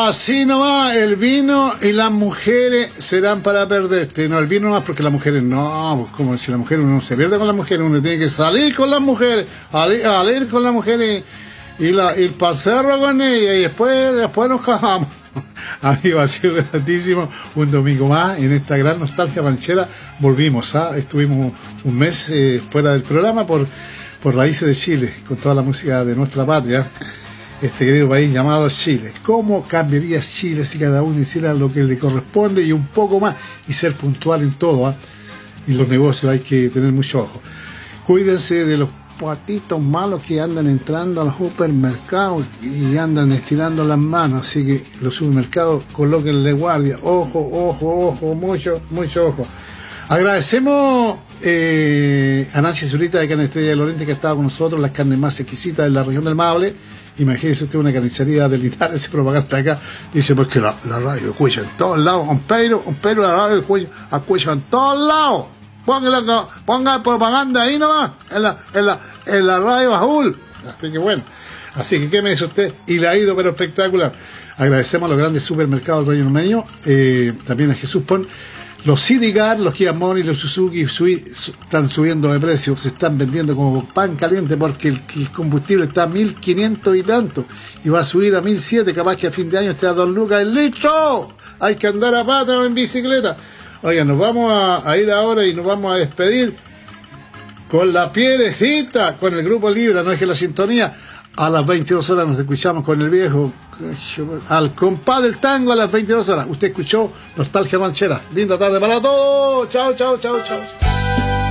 Así nomás, el vino y las mujeres serán para perderte. No, el vino nomás porque las mujeres no, pues como si la mujer uno se pierde con las mujeres, uno tiene que salir con las mujeres, salir con las mujeres y ir para el cerro con ellas y después nos casamos. Amigo, ha sido gratísimo un domingo más en esta gran nostalgia ranchera. Volvimos, estuvimos un mes fuera del programa por Raíces de Chile, con toda la música de nuestra patria, este querido país llamado Chile. ¿Cómo cambiaría Chile si cada uno hiciera lo que le corresponde y un poco más, y ser puntual en todo? Y los negocios hay que tener mucho ojo. Cuídense de los patitos malos que andan entrando a los supermercados y andan estirando las manos, así que los supermercados colóquenle guardia, ojo, mucho ojo. Agradecemos a Nancy Zurita de Carne Estrella del Oriente, que estaba con nosotros, las carnes más exquisitas de la región del Maule. Imagínese usted una carnicería de Linares, se propaganda acá, dice porque la radio escucha en todos lados, un pero la radio escucha en todos lados. Ponga propaganda ahí nomás, en la radio azul. Así que bueno, ¿qué me dice usted? Y le ha ido pero espectacular. Agradecemos a los grandes supermercados del Reino Medio, también a Jesús Pon. Los Citycar, los Kia Money, los Suzuki están subiendo de precio, se están vendiendo como pan caliente porque el combustible está a 1.500 y tanto, y va a subir a 1.700, capaz que a fin de año esté a 2 lucas el litro. Hay que andar a pata o en bicicleta. Oiga, nos vamos a ir ahora y nos vamos a despedir con la Pierecita, con el grupo Libra, no es que la sintonía. A las 22 horas nos escuchamos con el viejo, al compás del tango a las 22 horas. Usted escuchó Nostalgia Ranchera. Linda tarde para todos. Chao.